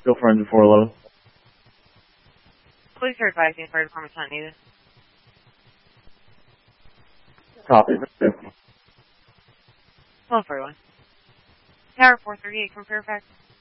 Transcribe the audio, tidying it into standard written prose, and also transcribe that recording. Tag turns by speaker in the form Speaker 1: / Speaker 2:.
Speaker 1: Still for engine 411.
Speaker 2: Police are advising fire department's not needed.
Speaker 1: Copy.
Speaker 2: 1241. Tower 438 from Fairfax.